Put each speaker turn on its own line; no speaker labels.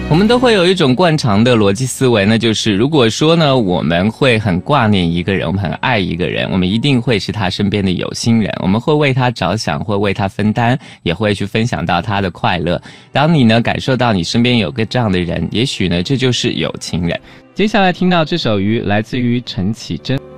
我们都会有一种惯常的逻辑思维呢，就是如果说呢，我们会很挂念一个人，我们很爱一个人，我们一定会是他身边的有心人，我们会为他着想，会为他分担，也会去分享到他的快乐。当你呢感受到你身边有个这样的人，也许呢这就是有情人。接下来听到这首来自于陈绮贞。